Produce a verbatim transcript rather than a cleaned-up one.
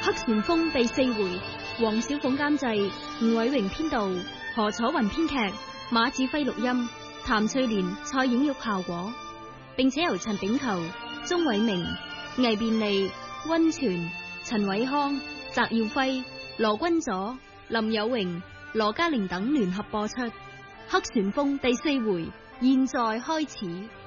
黑旋風第四回，黃小鳳監製，吳偉榮編導，何楚雲編劇，馬子輝錄音，譚翠蓮、蔡影玉效果，並且由陳炳球、鍾偉明、魏便利、溫泉、陳偉康、翟耀輝、羅君佐、林有榮、羅嘉玲等聯合播出。黑旋風第四回，現在開始。